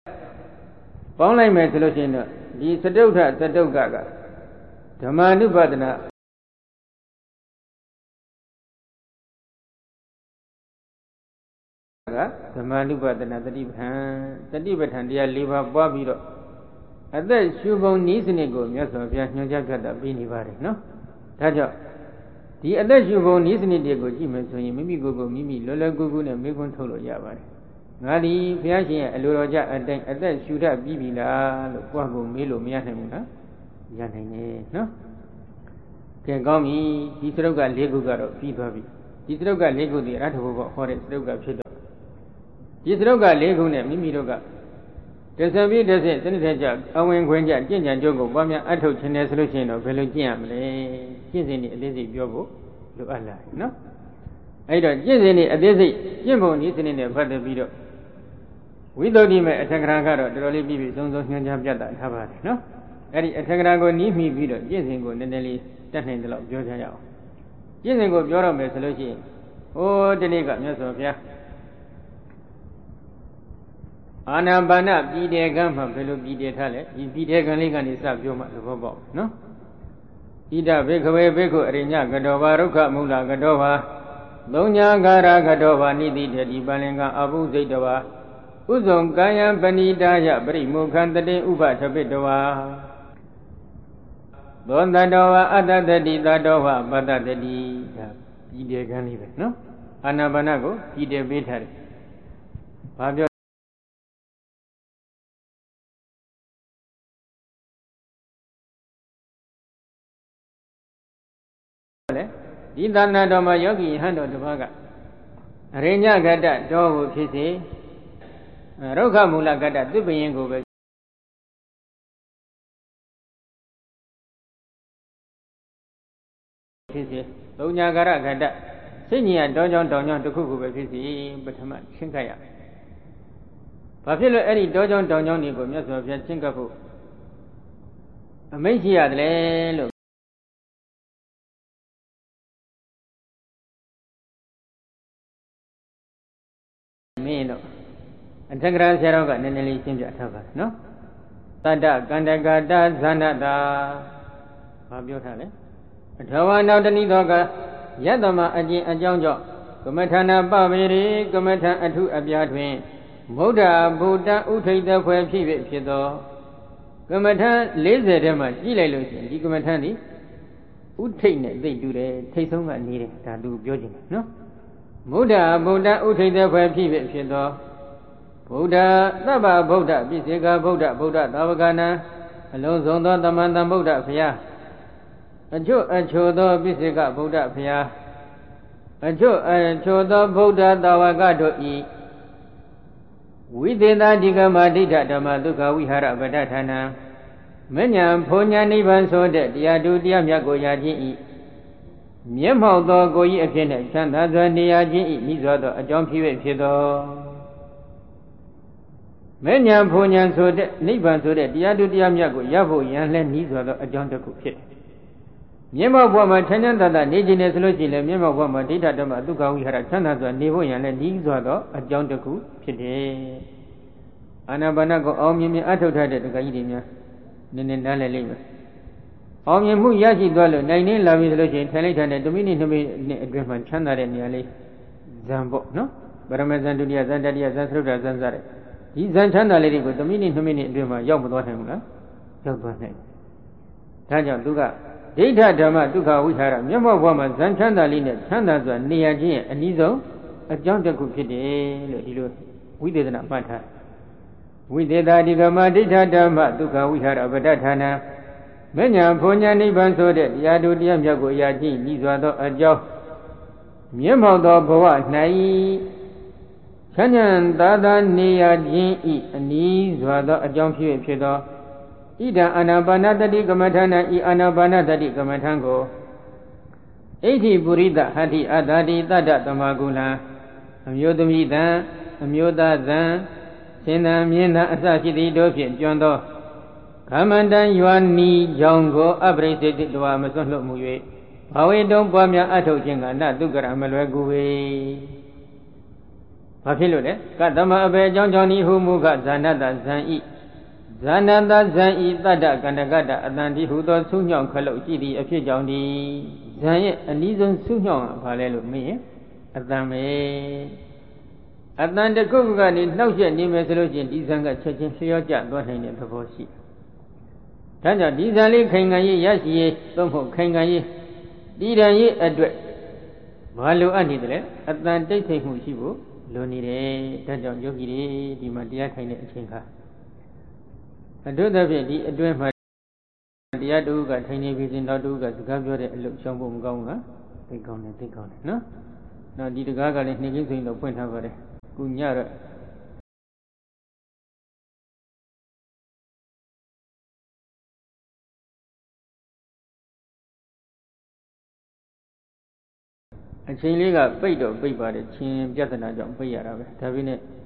ပေါင်းလိုက်မယ်ဆိုလို့ရှိရင်တော့ဒီစတုထစတုကဓမ္မာနုပါဒနာဓမ္မာနုပါဒနာတတိပဋ္ဌာန်တရား၄ပါးပွားပြီးတော့အသက်ရှုပုံနည်းစနစ်ကိုမြတ်စွာဘုရားညွှန်ကြားပြတာပြီးနေပါတယ်နော်ဒါကြောင့်ဒီအသက်ရှုပုံနည်းစနစ်တွေကိုကြည့်မယ်ဆိုရင်မိမိကိုယ်ကိုမိမိလွယ်လွယ်ကူကူနဲ့မေးခွန်းထုတ်လို့ရပါတယ်ငါဒီဘုရားရှင်ရဲ့အလိုတော်ကြအတိုင်းအသက်ရှုတတ်ပြီးပြီလားလို့ကိုယ့်ကိုမေးလို့မရနိုင်ဘူးလားရနိုင်တယ်နော်ကဲကောင်းပြီဒီစရုပ်က၄ခုကတော့ပြီးသွားပြီဒီစရုပ်က၄ခုဒီအရဟတဘုရားဟောတဲ့စရုပ်ကဖြစ်တော့ဒီစရုပ်က၄ခုနဲ့မိမိတို့ကတဆပြီးတဆစနစ်တကျအဝင်ခွင့်ကြကျင့်ကြံကြုံကိုပွားများအထုတ်ခြင်းနဲ့ဆိုလို့ရှိရင်တော့ဘယ်လိုကျင့်ရမလဲကျင့်စဉ်ဒီအသေးစိတ်ပြောဖို့လိုအပ်လာတယ်နော်အဲ့တော့ကျင့်စဉ်ဒီအသေးစိတ်ကျင့်ပုံနည်းစနစ်နဲ့ပတ်သက်ပြီးတော့ဝိသုဒ္ဓိမဲ့အထက်ကရာကတော့တော်တော်လေးပြီးဆုံးညွှန်ကြားပြတ်တာထားပါတယ်နော်အဲ့ဒီအထက်ကရာကိုနီးမိပြီးတော့ကျင့်စဉ်ကိုနည်းနည်းလေးတတ်နိုင်တယ်လို့ပြောကြရအောင်ကျင့်စဉ်ကိုပြောတော့မယ်ဆိုလို့ရှိရင်ဟိုဒီနေ့ကမြတ်စွာဘုရားအာနာပါနပြည်တယ်ကမှဘယ်လိုပြည်တယ်ထားလဲဒီပြည်တယ်ကလေးကနေစပြောမှသဘောပေါက်နော်ဣဒဘေခဝေဘေခုအရိညကတောဘာရုက္ခမူလကတောဘာသုံးညာကာရကတောဘာနိတိတတိပလင်္ကာအဘုစိတ်တဝါဥဇုံကာယံပဏိတာယပရိမုခံတတေဥပထပိတဝါသောတတောဝအတ္တတတိတတောဝပတ္တတတိဒါပြည်တယ်ကလေးပဲနော်အာနာပါနကိုပြည်တယ်ပေးထားတယ်ဘာပြောဒီသဏ္ဍာန်တော်မှာယောဂီယဟန်တော်တစ်ပါးကအရိညဂတ္တတော်ကိုဖြစ်စေရုက္ခမူလဂတ္တသစ်ပင်ကိုပဲဖြစ်စေသုံးညာကာရဂတ္တစိတ်ဉာဏ်တောကြောင့်တောင်ကြောင့်တစ်ခုခုပဲဖြစ်စေပထမချင်းကပ်ရဘာဖြစ်လို့အဲ့ဒီတောကြောင့်တောင်ကြောင့်တွေကိုမြတ်စွာဘုရားချင်းကပ်ဖို့အမိန့်ရှိရတယ်လေလို့မင်းတို့အထက်ကရာဆရာတော်ကနည်းနည်းလေးရှင်းပြထားပါနော်တတ္တကန္တကတဇာနတာဘာပြောထားလဲအထဝနောက်တဏိသောကယတ္တမအကျင့်အကြောင်းကြောင့်ကမ္မထာနာပဝေရေကမ္မထာအထုအပြားတွင်ဗုဒ္ဓဘုဒ္ဓဥထိတ်တခွဲဖြစ်သောကမ္မထာ40ထဲမှာကြည့်လိုက်လို့ရှိရင်ဒီကမ္မထာဒီဥထိတ်နဲ့သိတူတယ်ထိတ်ဆုံးကနေတယ်ဒါသူပြောခြင်းနော်ဗုဒ္ဓဘုဒ္ဓဥထိတ်တခွဲဖြစ်သောဗုဒ္ဓသဗ္ဗဗုဒ္ဓပိစေကဗုဒ္ဓဗုဒ္ဓသာဝကနာအလုံးစုံသောသမန္တဗုဒ္ဓဖျားအကျို့အချိုသောပိစေကဗုဒ္ဓဖျားအကျို့အချိုသောဗုဒ္ဓသာဝကတို့ဤဝိသေသတိကမဒိဋ္ဌဓမ္မဒုက္ခဝိဟာရပဋ္ဌဌာနမဉ္ဇဉ်ဘုံညာနိဗ္ဗာန်ဆိုတဲ့တရားတူတရားမြတ်ကိုရခြင်းဤမျက်မှောက်သောကိုယ်ဤအဖြစ်နဲ့ချမ်းသာစွာနေရခြင်းဤဤစွာသောအကြောင်းဖြစ်သောမဉ္ဇဉ်ဘုံညာဆိုတဲ့နိဗ္ဗာန်ဆိုတဲ့တရားတူတရားမြတ်ကိုရဖို့ရန်လဲဤစွာသောအကြောင်းတစ်ခုဖြစ်မျက်မှောက်ဘဝမှာချမ်းချမ်းသာသာနေခြင်းနဲ့ဆိုလို့ရှိရင်လည်းမျက်မှောက်ဘဝမှာဒိဋ္ဌဓမ္မဒုက္ခဝိဟာရချမ်းသာစွာနေဖို့ရန်လည်းဤစွာသောအကြောင်းတစ်ခုဖြစ်တယ်အာနာပါနကိုအောင်မြင်မြင်အထောက်ထားတဲ့တက္ကကြီးတွေများနည်းနည်းနားလည်လိမ့်မယ်အောင်မြင်မှုရရှိသွားလို့နိုင်နေလာပြီဆိုလို့ရှိရင်ထိုင်လိုက်တဲ့1မိနစ်2မိနစ်အတွင်းမှာချမ်းသာတဲ့နေရာလေးဇံပေါ့နော်ပရမဇန်ဒုတိယဇန်တတိယဇန်သရုတ်တာဇန်စတဲ့ဒီဇန်ချမ်းသာလေးတွေကို1မိနစ်2မိနစ်အတွင်းမှာရောက်မသွားနိုင်ဘူးလားရောက်သွားနိုင်ဒါကြောင့်သူကဒိဋ္ဌဓမ္မဒုက္ခဝိဟာရမျက်မှောက်ဘဝမှာဇန်ချမ်းသာလေးနဲ့ချမ်းသာစွာနေရခြင်းရဲ့အနည်းဆုံးအကြောင်းတစ်ခုဖြစ်တယ်လို့ဒီလိုဝိသေသနာမှတ်ထားဝိသေသတိကမဒိဋ္ဌဓမ္မဒုက္ခဝိဟာရပဋ္ဌဌာနမဉ္ဇဉ်ဘုံညာနိဗ္ဗာန်ဆိုတဲ့တရားတူတရားမြတ်ကိုရခြင်းဤစွာသောအကြောင်းမျက်မှောက်သောဘဝ၌ချမ်းသာသာနေရခြင်းဤအနည်းစွာသောအကြောင်းဖြစ်သောဣဒံအာနာပါနတတိကမ္မထာနဤအာနာပါနတတိကမ္မထာကိုဣဋ္ဌိပုရိသဟတ္တိအတ္တတိတတ္တသမဂုလံအမျိုးသမီးသံအမျိုးသားသံစင်သံမြင်းသံအစရှိသည့်တို့ဖြင့်ကျွမ်းသောခမန္တံယွာနီကြောင့်ကိုအပရိစေတိတဝါမစွန့်လွတ်မှု၍ဘဝေတုံးပွားများအထုတ်ခြင်းကနတုကရမလွယ်ကူဘာဖြစ်လို့လဲကသမအဘေအကြောင်းကြောင့်ဤဟုမူကဇာဏတဇံဤဇာဏတဇံဤတတ္တကန္တကတ္တအတန်တိဟုသောဆုညောင်းခလုတ်ရှိသည့်အဖြစ်ကြောင့်ဒီဇံရဲ့အနည်းဆုံးဆုညောင်းကဘာလဲလို့မေးရင်အတန်ပဲအတန်တကုတ်ကနေနှောက်ရက်နေမယ်ဆိုလို့ချင်းဒီဇံကချက်ချင်းလျော့ကျသွားနိုင်တဲ့သဘောရှိဒါကြောင့်ဒီဇံလေးခိုင်ခံရေးရရှိရေးသို့မဟုတ်ခိုင်ခံရေးတည်တံ့ရေးအတွက်ဘာလိုအပ်နေတယ်လဲအတန်တိတ်ထိတ်မှုရှိဖို့လိုနေတယ်ဒါကြောင့်ယောဂီတွေဒီမှာတရားထိုင်တဲ့အချိန်ခါအတုသဖြင့်ဒီအတွင်းမှာတရားတူကထိုင်နေပြီစဉ်တော့တူကစကားပြောတဲ့အလုပ်ရှောင်ဖို့မကောင်းဘူးလားသိကောင်းတယ်သိကောင်းတယ်နော်နောက်ဒီတကားကလည်းနှိမ့်ခင်းဆိုရင်တော့ဖွင့်ထားပါတယ်ခုညတော့အချိန်လေးကပိတ်တော့ပိတ်ပါတယ်ချင်းပြဿနာကြောင့်ပိတ်ရတာပဲဒါပေမဲ့